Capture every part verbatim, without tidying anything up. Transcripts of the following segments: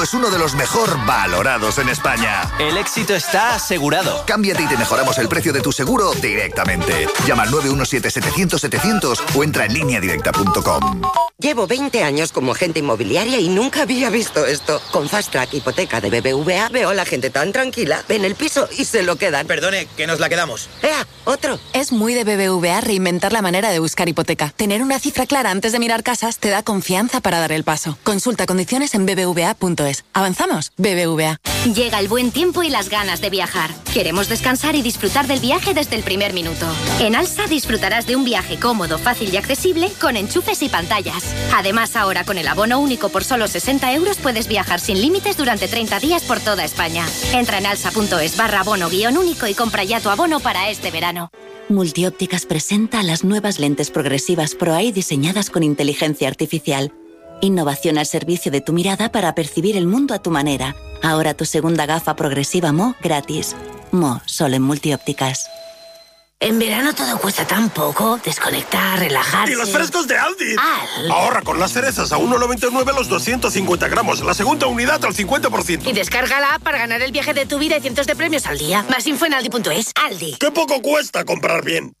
Es uno de los mejor valorados en España. El éxito está asegurado. Cámbiate y te mejoramos el precio de tu seguro directamente. Llama al nueve uno siete, setecientos, setecientos o entra en línea directa punto com. Llevo veinte años como agente inmobiliaria y nunca había visto esto. Con Fast Track Hipoteca de B B V A veo a la gente tan tranquila. Ven el piso y se lo quedan. Perdone, que nos la quedamos. ¡Ea! ¡Otro! Es muy de B B V A reinventar la manera de buscar hipoteca. Tener una cifra clara antes de mirar casas te da confianza para dar el paso. Consulta condiciones en b b v a punto es. ¿Avanzamos? B B V A. Llega el buen tiempo y las ganas de viajar. Queremos descansar y disfrutar del viaje desde el primer minuto. En Alsa disfrutarás de un viaje cómodo, fácil y accesible con enchufes y pantallas. Además, ahora con el abono único por solo sesenta euros puedes viajar sin límites durante treinta días por toda España. Entra en alsa punto es barra abono guión único y compra ya tu abono para este verano. Multiópticas presenta las nuevas lentes progresivas ProEye diseñadas con inteligencia artificial. Innovación al servicio de tu mirada para percibir el mundo a tu manera. Ahora tu segunda gafa progresiva M O gratis. M O, solo en Multiópticas. En verano todo cuesta tan poco. Desconectar, relajarse... ¡Y los frescos de Aldi! ¡Al! Ahorra con las cerezas a uno noventa y nueve los doscientos cincuenta gramos. La segunda unidad al cincuenta por ciento. Y descarga la app para ganar el viaje de tu vida y cientos de premios al día. Más info en aldi punto es. Aldi. ¡Qué poco cuesta comprar bien!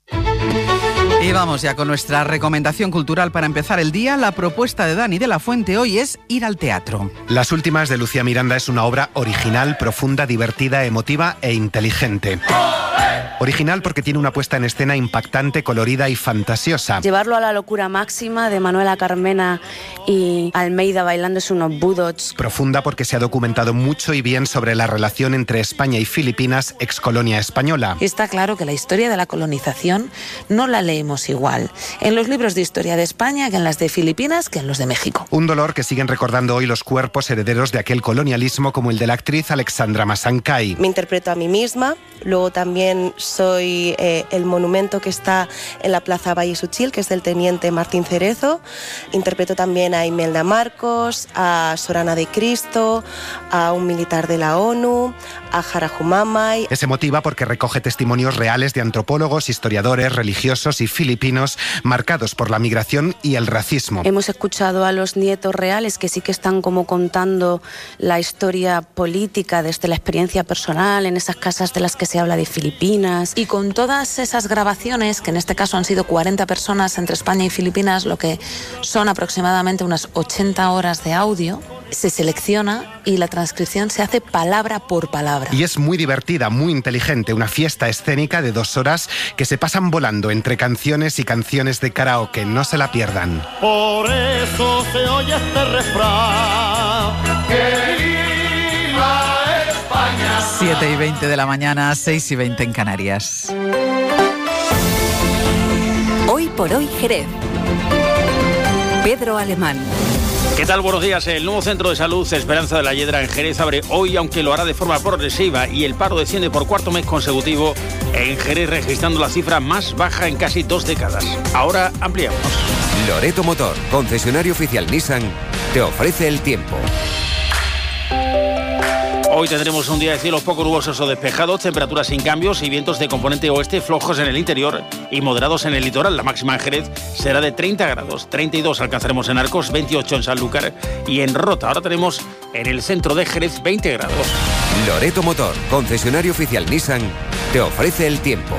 Y vamos ya con nuestra recomendación cultural para empezar el día. La propuesta de Dani de la Fuente hoy es ir al teatro. Las últimas de Lucía Miranda es una obra original, profunda, divertida, emotiva e inteligente. Original porque tiene una puesta en escena impactante, colorida y fantasiosa. Llevarlo a la locura máxima de Manuela Carmena y Almeida bailándose unos budots. Profunda porque se ha documentado mucho y bien sobre la relación entre España y Filipinas, excolonia española. Está claro que la historia de la colonización no la leemos igual en los libros de historia de España que en las de Filipinas que en los de México. Un dolor que siguen recordando hoy los cuerpos herederos de aquel colonialismo, como el de la actriz Alexandra Masancay. Me interpreto a mí misma, luego también soy eh, el monumento que está en la Plaza Valle Suchil, que es del teniente Martín Cerezo. Interpreto también a Imelda Marcos, a Sorana de Cristo, a un militar de la ONU, a Jarajumamay. Es emotiva porque recoge testimonios reales de antropólogos, historiadores, religiosos y filipinos marcados por la migración y el racismo. Hemos escuchado a los nietos reales que sí que están como contando la historia política desde la experiencia personal en esas casas de las que se habla de Filipinas. Y con todas esas grabaciones, que en este caso han sido cuarenta personas entre España y Filipinas, lo que son aproximadamente unas ochenta horas de audio, se selecciona y la transcripción se hace palabra por palabra. Y es muy divertida, muy inteligente, una fiesta escénica de dos horas que se pasan volando entre canciones y canciones de karaoke. No se la pierdan. Por eso se oye este refrán, que viva España. siete y veinte de la mañana, seis y veinte en Canarias. Hoy por hoy Jerez. Pedro Alemán. ¿Qué tal? Buenos días. El nuevo centro de salud Esperanza de la Hiedra en Jerez abre hoy, aunque lo hará de forma progresiva, y el paro desciende por cuarto mes consecutivo en Jerez, registrando la cifra más baja en casi dos décadas. Ahora ampliamos. Loreto Motor, concesionario oficial Nissan, te ofrece el tiempo. Hoy tendremos un día de cielos poco nubosos o despejados, temperaturas sin cambios y vientos de componente oeste flojos en el interior y moderados en el litoral. La máxima en Jerez será de treinta grados, treinta y dos alcanzaremos en Arcos, veintiocho en Sanlúcar y en Rota. Ahora tenemos en el centro de Jerez veinte grados. Loreto Motor, concesionario oficial Nissan, te ofrece el tiempo.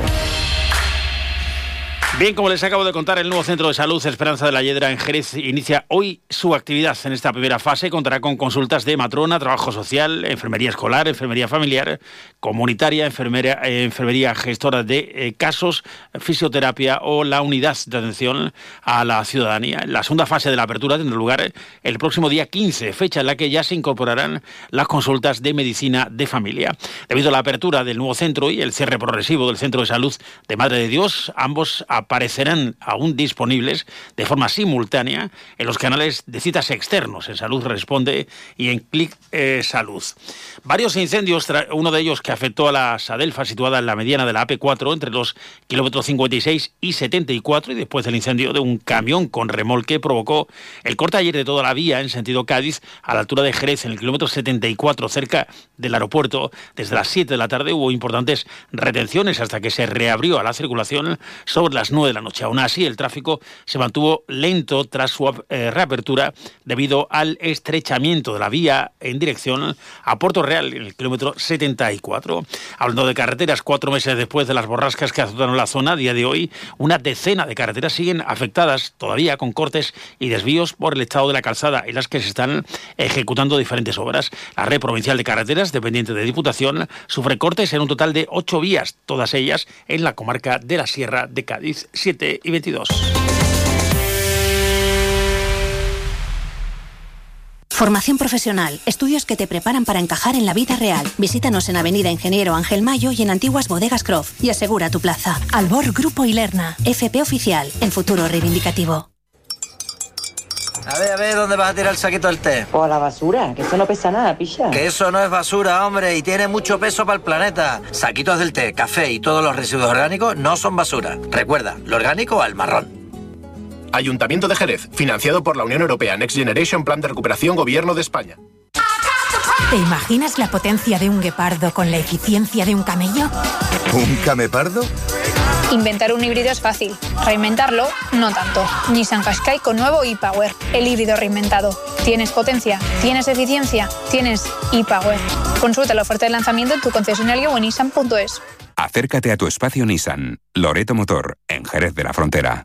Bien, como les acabo de contar, el nuevo Centro de Salud Esperanza de la Hiedra en Jerez inicia hoy su actividad. En esta primera fase contará con consultas de matrona, trabajo social, enfermería escolar, enfermería familiar, comunitaria, enfermería, eh, enfermería gestora de eh, casos, fisioterapia o la unidad de atención a la ciudadanía. La segunda fase de la apertura tendrá lugar el próximo día quince, fecha en la que ya se incorporarán las consultas de medicina de familia. Debido a la apertura del nuevo centro y el cierre progresivo del Centro de Salud de Madre de Dios, ambos aparecerán aún disponibles de forma simultánea en los canales de citas externos, en Salud Responde y en Clic eh, Salud. Varios incendios, uno de ellos que afectó a la Sadelfa, situada en la mediana de la A P cuatro, entre los kilómetros cincuenta y seis y setenta y cuatro, y después del incendio de un camión con remolque, provocó el corte ayer de toda la vía en sentido Cádiz, a la altura de Jerez, en el kilómetro setenta y cuatro, cerca del aeropuerto. Desde las siete de la tarde hubo importantes retenciones hasta que se reabrió a la circulación sobre las nueve de la noche. Aún así, el tráfico se mantuvo lento tras su eh, reapertura debido al estrechamiento de la vía en dirección a Puerto Real, en el kilómetro setenta y cuatro. Hablando de carreteras, cuatro meses después de las borrascas que azotaron la zona, a día de hoy, una decena de carreteras siguen afectadas todavía con cortes y desvíos por el estado de la calzada en las que se están ejecutando diferentes obras. La red provincial de carreteras, dependiente de Diputación, sufre cortes en un total de ocho vías, todas ellas en la comarca de la Sierra de Cádiz, siete y veintidós. Formación profesional, estudios que te preparan para encajar en la vida real. Visítanos en Avenida Ingeniero Ángel Mayo y en Antiguas Bodegas Croft y asegura tu plaza. Albor Grupo Ilerna, F P Oficial, el futuro reivindicativo. A ver, a ver, ¿dónde vas a tirar el saquito del té? O a la basura, que eso no pesa nada, picha. Que eso no es basura, hombre, y tiene mucho peso para el planeta. Saquitos del té, café y todos los residuos orgánicos no son basura. Recuerda, lo orgánico al marrón. Ayuntamiento de Jerez, financiado por la Unión Europea, Next Generation, Plan de Recuperación, Gobierno de España. ¿Te imaginas la potencia de un guepardo con la eficiencia de un camello? ¿Un camepardo? Inventar un híbrido es fácil, reinventarlo no tanto. Nissan Qashqai con nuevo e-Power, el híbrido reinventado. Tienes potencia, tienes eficiencia, tienes e-Power. Consulta la oferta de lanzamiento en tu concesionario o en nissan punto es. Acércate a tu espacio Nissan, Loreto Motor, en Jerez de la Frontera.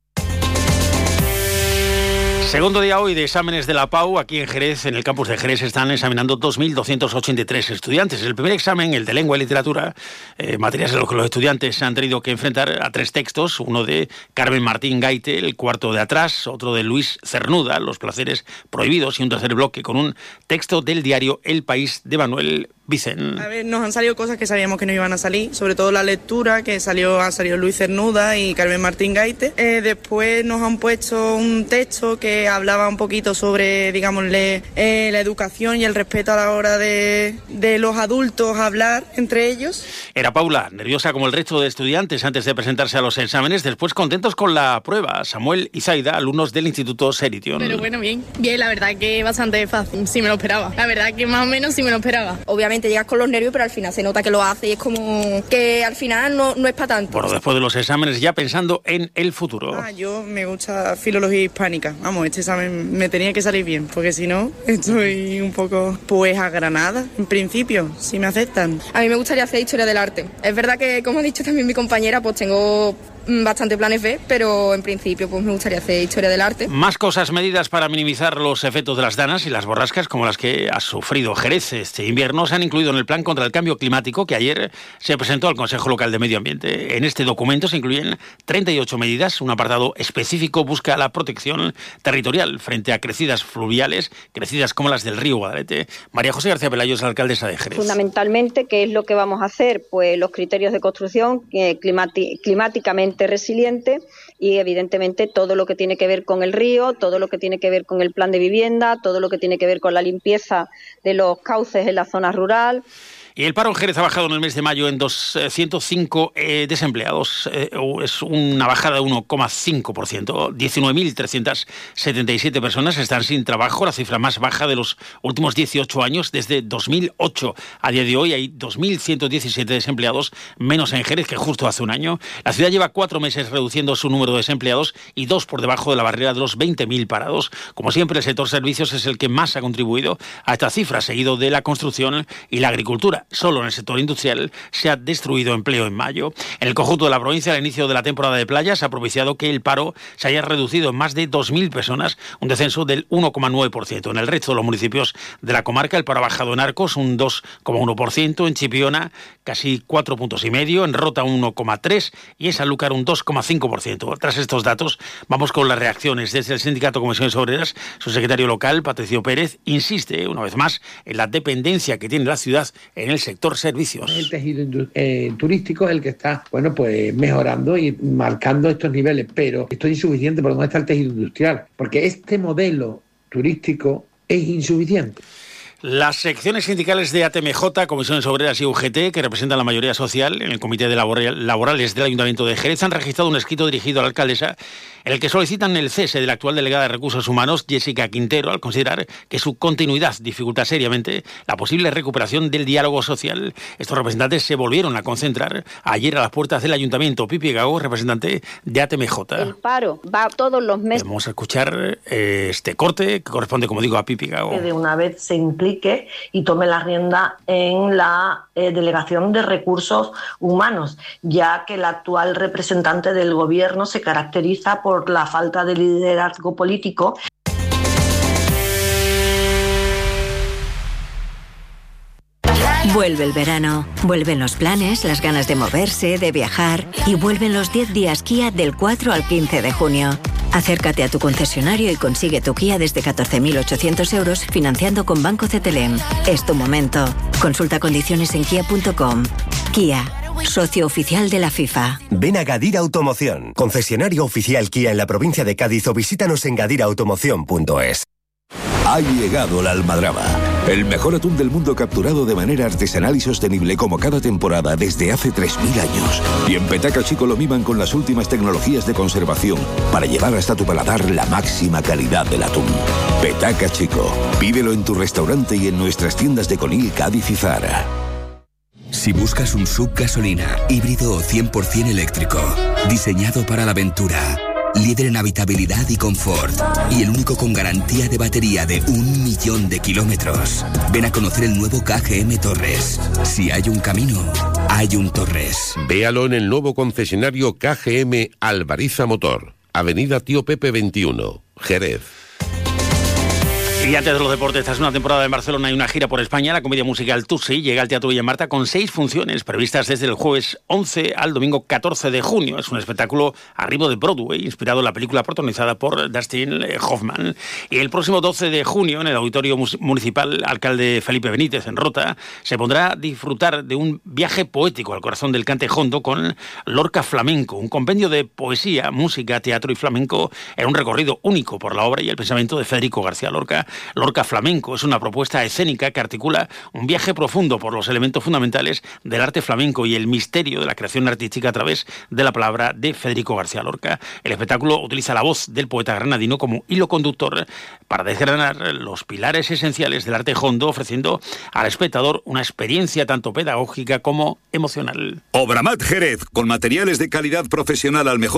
Segundo día hoy de exámenes de la Pau. Aquí en Jerez, en el campus de Jerez, están examinando dos mil doscientos ochenta y tres estudiantes. El primer examen, el de lengua y literatura, eh, materias en los que los estudiantes se han tenido que enfrentar a tres textos. Uno de Carmen Martín Gaite, el cuarto de atrás, otro de Luis Cernuda, Los placeres prohibidos, y un tercer bloque con un texto del diario El País de Manuel Vicen. A ver, nos han salido cosas que sabíamos que no iban a salir, sobre todo la lectura, que salió ha salido Luis Cernuda y Carmen Martín Gaite. Eh, después nos han puesto un texto que hablaba un poquito sobre, digámosle, eh, la educación y el respeto a la hora de, de los adultos hablar entre ellos. Era Paula, nerviosa como el resto de estudiantes antes de presentarse a los exámenes, después contentos con la prueba. Samuel y Zaida, alumnos del Instituto Serition. Pero bueno, bien, bien, la verdad que bastante fácil, sí me lo esperaba. La verdad que más o menos sí me lo esperaba. Obviamente llegas con los nervios, pero al final se nota que lo hace y es como que al final no, no es para tanto. Bueno, después de los exámenes ya pensando en el futuro. Ah, yo me gusta filología hispánica. Vamos, este examen me tenía que salir bien, porque si no, estoy un poco pues a Granada, en principio, si me aceptan. A mí me gustaría hacer historia del arte. Es verdad que, como ha dicho también mi compañera, pues tengo bastante planes B, pero en principio pues me gustaría hacer historia del arte. Más cosas medidas para minimizar los efectos de las danas y las borrascas como las que ha sufrido Jerez este invierno se han incluido en el plan contra el cambio climático que ayer se presentó al Consejo Local de Medio Ambiente. En este documento se incluyen treinta y ocho medidas. Un apartado específico busca la protección territorial frente a crecidas fluviales, crecidas como las del río Guadalete. María José García Pelayo es la alcaldesa de Jerez. Fundamentalmente, ¿qué es lo que vamos a hacer? Pues los criterios de construcción eh, climati- climáticamente resiliente y evidentemente todo lo que tiene que ver con el río, todo lo que tiene que ver con el plan de vivienda, todo lo que tiene que ver con la limpieza de los cauces en la zona rural. Y el paro en Jerez ha bajado en el mes de mayo en doscientos cinco eh, desempleados. Eh, es una bajada de uno coma cinco por ciento. diecinueve mil trescientas setenta y siete personas están sin trabajo, la cifra más baja de los últimos dieciocho años, desde dos mil ocho. A día de hoy hay dos mil ciento diecisiete desempleados menos en Jerez que justo hace un año. La ciudad lleva cuatro meses reduciendo su número de desempleados y dos por debajo de la barrera de los veinte mil parados. Como siempre, el sector servicios es el que más ha contribuido a esta cifra, seguido de la construcción y la agricultura. Solo en el sector industrial se ha destruido empleo en mayo. En el conjunto de la provincia, al inicio de la temporada de playas, ha propiciado que el paro se haya reducido en más de dos mil personas, un descenso del uno coma nueve por ciento. En el resto de los municipios de la comarca, el paro ha bajado en Arcos un dos coma uno por ciento, en Chipiona casi cuatro puntos y medio, en Rota un uno coma tres por ciento y en Sanlúcar un dos coma cinco por ciento. Tras estos datos, vamos con las reacciones. Desde el sindicato Comisiones Obreras, su secretario local, Patricio Pérez, insiste una vez más en la dependencia que tiene la ciudad en el sector servicios. El tejido eh, turístico es el que está, bueno, pues mejorando y marcando estos niveles, pero esto es insuficiente porque no está el tejido industrial, porque este modelo turístico es insuficiente. Las secciones sindicales de A T M J, Comisiones Obreras y U G T, que representan la mayoría social en el Comité de Laborales del Ayuntamiento de Jerez, han registrado un escrito dirigido a la alcaldesa en el que solicitan el cese de la actual delegada de Recursos Humanos, Jessica Quintero, al considerar que su continuidad dificulta seriamente la posible recuperación del diálogo social. Estos representantes se volvieron a concentrar ayer a las puertas del Ayuntamiento. Pipi Gago, representante de A T M J. El paro va todos los meses. Vamos a escuchar eh, este corte que corresponde, como digo, a Pipi Gago. Que de una vez se implique y tome la rienda en la eh, Delegación de Recursos Humanos, ya que el actual representante del Gobierno se caracteriza por la falta de liderazgo político. Vuelve el verano, vuelven los planes, las ganas de moverse, de viajar y vuelven los diez días Kia del cuatro al quince de junio. Acércate a tu concesionario y consigue tu Kia desde catorce mil ochocientos euros financiando con Banco Cetelem. Es tu momento. Consulta condiciones en kia punto com. Kia, socio oficial de la FIFA. Ven a Gadir Automoción, concesionario oficial Kia en la provincia de Cádiz, o visítanos en gadir automoción punto es. Ha llegado la almadraba, el mejor atún del mundo capturado de manera artesanal y sostenible como cada temporada desde hace tres mil años. Y en Petaca Chico lo miman con las últimas tecnologías de conservación para llevar hasta tu paladar la máxima calidad del atún. Petaca Chico, pídelo en tu restaurante y en nuestras tiendas de Conil, Cádiz y Zara. Si buscas un sub gasolina, híbrido o cien por ciento eléctrico, diseñado para la aventura, líder en habitabilidad y confort, y el único con garantía de batería de un millón de kilómetros. Ven a conocer el nuevo K G M Torres. Si hay un camino, hay un Torres. Véalo en el nuevo concesionario K G M Alvariza Motor, Avenida Tío Pepe veintiuno, Jerez. Y antes de los deportes, esta es una temporada en Barcelona y una gira por España. La comedia musical Tutsi llega al Teatro Villamarta con seis funciones previstas desde el jueves once al domingo catorce de junio. Es un espectáculo a ritmo de Broadway, inspirado en la película protagonizada por Dustin Hoffman. Y el próximo doce de junio, en el Auditorio Municipal Alcalde Felipe Benítez, en Rota, se pondrá a disfrutar de un viaje poético al corazón del cante hondo con Lorca Flamenco, un compendio de poesía, música, teatro y flamenco en un recorrido único por la obra y el pensamiento de Federico García Lorca. Lorca Flamenco es una propuesta escénica que articula un viaje profundo por los elementos fundamentales del arte flamenco y el misterio de la creación artística a través de la palabra de Federico García Lorca. El espectáculo utiliza la voz del poeta granadino como hilo conductor para desgranar los pilares esenciales del arte hondo, ofreciendo al espectador una experiencia tanto pedagógica como emocional. Obramat Jerez, con materiales de calidad profesional al mejor